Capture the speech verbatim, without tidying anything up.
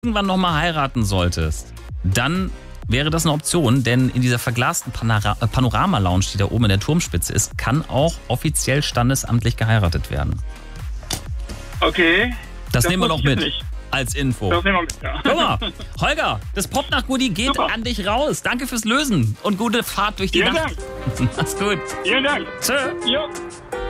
irgendwann nochmal heiraten solltest, dann wäre das eine Option, denn in dieser verglasten Panora- Panorama-Lounge, die da oben in der Turmspitze ist, kann auch offiziell standesamtlich geheiratet werden. Okay. Das, das nehmen wir noch mit nicht. als Info. Das nehmen wir mit, ja. Guck mal, Holger, das Popnacht-Goodie geht Super. an dich raus. Danke fürs Lösen und gute Fahrt durch die Vielen Nacht. Dank. Mach's gut. Vielen Dank. Tschö. Jo.